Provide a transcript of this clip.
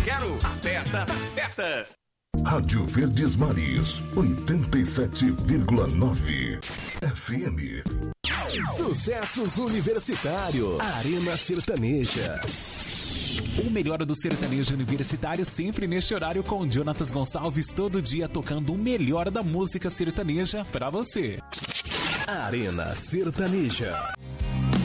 quero a festa das festas. Rádio Verdes Mares, 87,9 FM. Sucessos Universitário, Arena Sertaneja. O melhor do sertanejo universitário sempre neste horário com Jonatas Gonçalves, todo dia tocando o melhor da música sertaneja pra você. Arena Sertaneja.